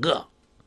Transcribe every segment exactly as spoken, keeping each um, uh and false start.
个。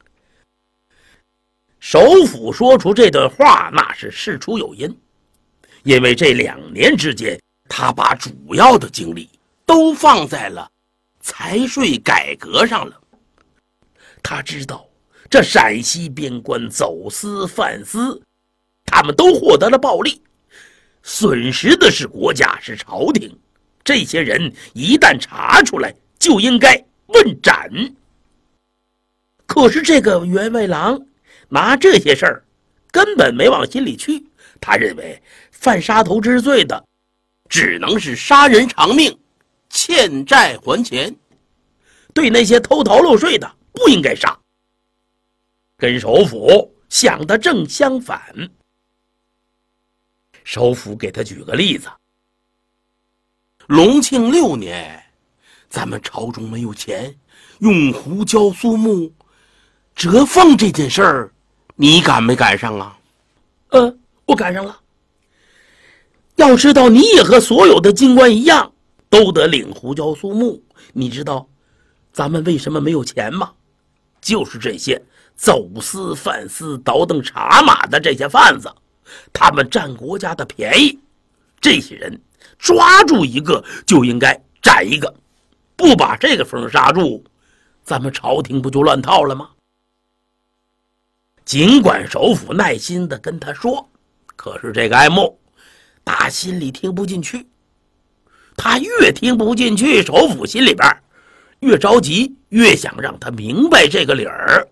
首府说出这段话，那是事出有因，因为这两年之间，他把主要的精力都放在了财税改革上了。他知道这陕西边关走私贩私，他们都获得了暴利，损失的是国家，是朝廷。这些人一旦查出来，就应该问斩。可是这个员外郎拿这些事儿根本没往心里去，他认为犯杀头之罪的只能是杀人偿命，欠债还钱，对那些偷逃漏税的不应该杀。跟首府想的正相反。首府给他举个例子，隆庆六年，咱们朝中没有钱，用胡椒苏木折凤这件事儿，你赶没赶上啊？呃，我赶上了。要知道，你也和所有的京官一样，都得领胡椒苏木。你知道咱们为什么没有钱吗？就是这些走私贩私、倒腾茶马的这些贩子，他们占国家的便宜。这些人抓住一个就应该斩一个，不把这个风刹住，咱们朝廷不就乱套了吗？尽管首府耐心地跟他说，可是这个爱慕打心里听不进去。他越听不进去，首府心里边越着急，越想让他明白这个理儿。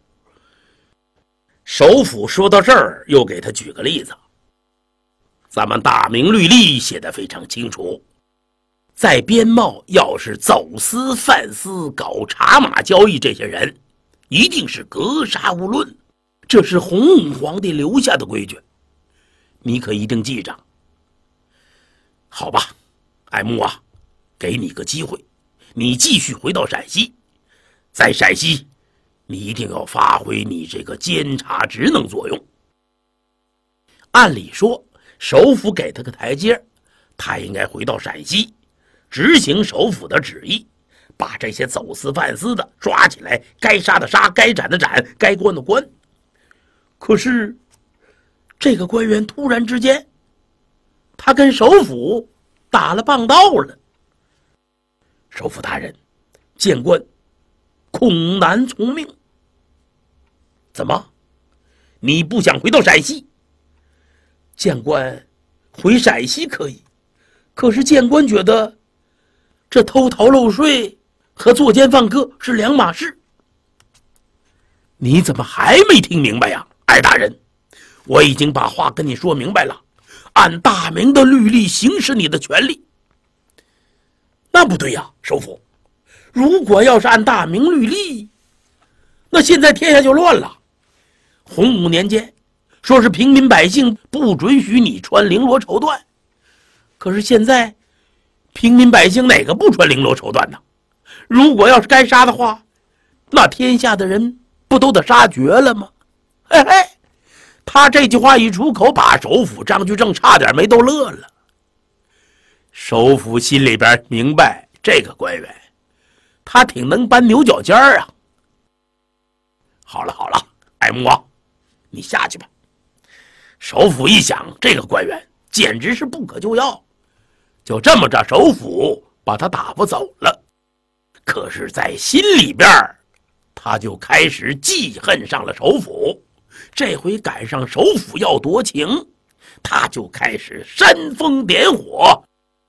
首府说到这儿，又给他举个例子。咱们大明律例写得非常清楚，在边贸要是走私贩私、搞茶马交易，这些人一定是格杀勿论，这是洪武皇帝留下的规矩，你可一定记着。好吧，爱慕啊，给你个机会，你继续回到陕西，在陕西你一定要发挥你这个监察职能作用。按理说首府给他个台阶，他应该回到陕西执行首府的旨意，把这些走私贩私的抓起来，该杀的杀，该斩的斩，该关的关。可是这个官员突然之间，他跟首府打了棒道了。首府大人，谏官恐难从命。怎么，你不想回到陕西？谏官回陕西可以，可是谏官觉得这偷逃漏税和作奸犯科是两码事。你怎么还没听明白呀，艾大人？我已经把话跟你说明白了，按大明的律例行使你的权利。那不对呀，首府，如果要是按大明律例，那现在天下就乱了。洪武年间说是平民百姓不准许你穿绫罗绸缎，可是现在平民百姓哪个不穿绫罗绸缎呢？如果要是该杀的话，那天下的人不都得杀绝了吗？嘿嘿，他这句话一出口，把首府张居正差点没逗乐了。首府心里边明白，这个官员他挺能搬牛角尖儿啊。好了好了，爱慕啊，你下去吧。首府一想，这个官员简直是不可救药，就这么着，首府把他打发走了。可是在心里边他就开始记恨上了首府。这回赶上首府要夺情，他就开始煽风点火。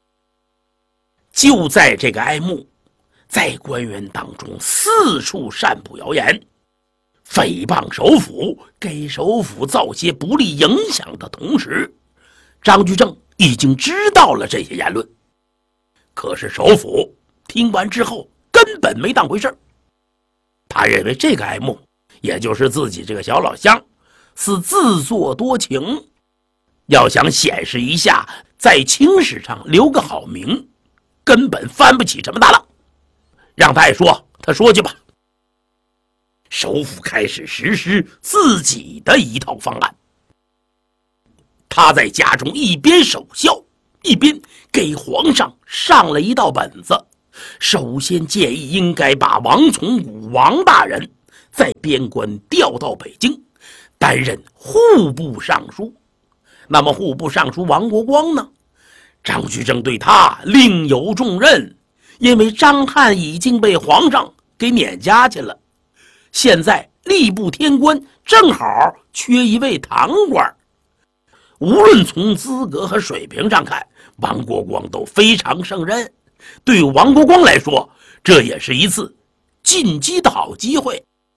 就在这个哀慕在官员当中四处散布谣言，诽谤首府，给首府造些不利影响的同时，张居正已经知道了这些言论。可是首府听完之后根本没当回事，他认为这个哀慕也就是自己这个小老乡是自作多情，要想显示一下在清史上留个好名，根本翻不起什么大浪。让他爱说他说去吧。首府开始实施自己的一套方案，他在家中一边守孝，一边给皇上上了一道本子。首先建议应该把王从武王大人在边关调到北京，担任户部尚书。那么户部尚书王国光呢？张居正对他另有重任，因为张翰已经被皇上给撵家去了，现在吏部天官正好缺一位堂官。无论从资格和水平上看，王国光都非常胜任。对王国光来说，这也是一次进击的好机会。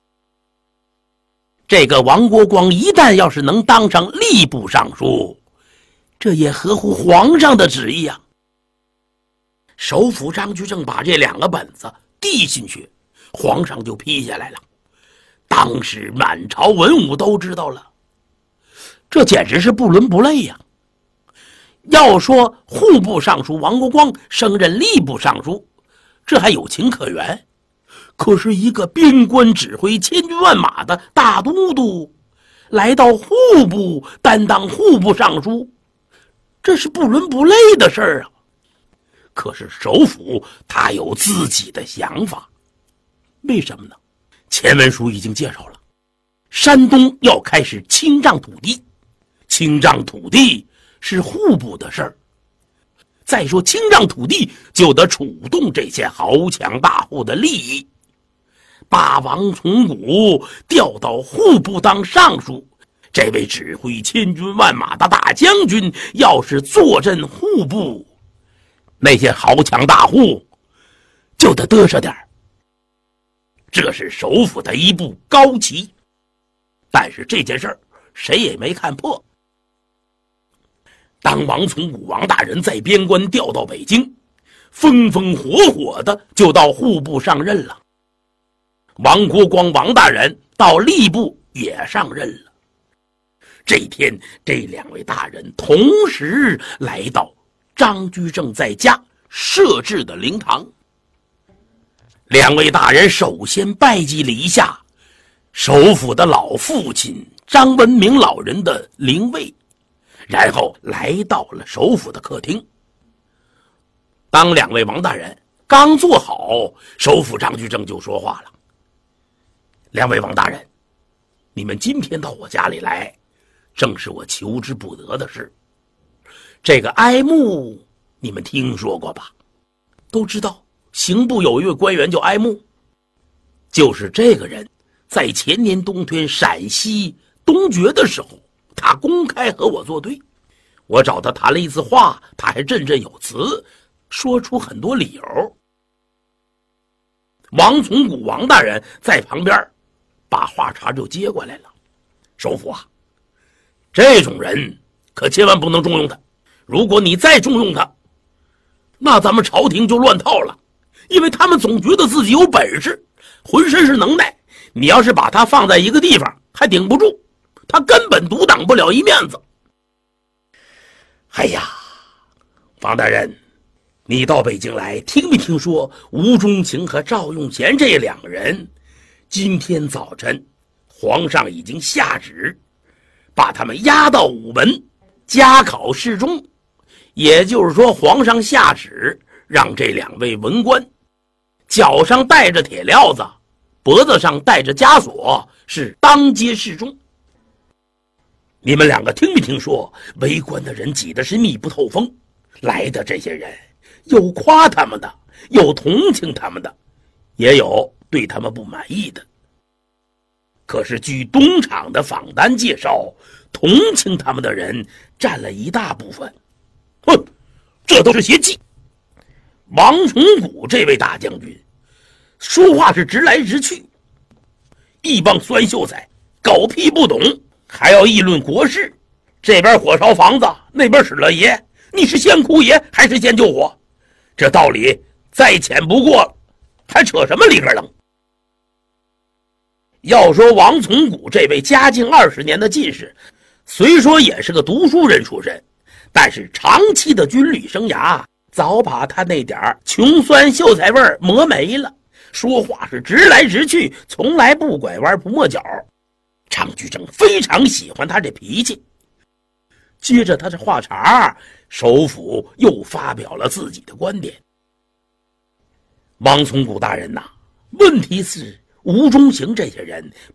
这个王国光一旦要是能当上吏部尚书，这也合乎皇上的旨意啊。首辅张居正把这两个本子递进去，皇上就批下来了。当时满朝文武都知道了，这简直是不伦不类呀！要说户部尚书王国光升任吏部尚书，这还有情可原。可是一个边关指挥千军万马的大都督，来到户部担当户部尚书，这是不伦不类的事儿啊！可是首辅他有自己的想法，为什么呢？前文书已经介绍了，山东要开始清账土地，清账土地是户部的事儿。再说清账土地，就得触动这些豪强大户的利益。把王从古调到户部当尚书，这位指挥千军万马的大将军，要是坐镇户部，那些豪强大户就得嘚瑟点儿。这是首辅的一步高棋，但是这件事儿谁也没看破。当王从古王大人在边关调到北京，风风火火的就到户部上任了。王国光王大人到吏部也上任了。这天，这两位大人同时来到张居正在家设置的灵堂。两位大人首先拜祭了一下首辅的老父亲张文明老人的灵位，然后来到了首辅的客厅。当两位王大人刚坐好，首辅张居正就说话了：两位王大人，你们今天到我家里来，正是我求之不得的事。这个哀穆你们听说过吧？都知道刑部有一位官员叫哀穆，就是这个人在前年冬天陕西东决的时候，他公开和我作对。我找他谈了一次话，他还振振有词，说出很多理由。王从古王大人在旁边把话茬就接过来了：首辅啊，这种人可千万不能重用他，如果你再重用他，那咱们朝廷就乱套了，因为他们总觉得自己有本事，浑身是能耐，你要是把他放在一个地方还顶不住，他根本独挡不了一面子。哎呀，王大人，你到北京来，听没听说吴中情和赵用贤这两个人今天早晨皇上已经下旨把他们押到午门加考示众，也就是说皇上下旨让这两位文官脚上带着铁镣子，脖子上带着枷锁，是当街示众。你们两个听没听说围观的人挤得是密不透风，来的这些人有夸他们的，有同情他们的，也有对他们不满意的。可是据东厂的访单介绍，同情他们的人占了一大部分。哼，这都是邪气。王从古这位大将军说话是直来直去，一帮酸秀才狗屁不懂，还要议论国事，这边火烧房子，那边使了爷，你是先哭爷还是先救火？这道理再浅不过了，还扯什么里格楞？要说王从古这位嘉靖二十年的进士，虽说也是个读书人出身，但是长期的军旅生涯早把他那点穷酸秀才味儿磨没了，说话是直来直去，从来不拐弯不抹角。张居正非常喜欢他这脾气。接着他这话茬，首辅又发表了自己的观点。王从古大人呐，问题是吴中行这些人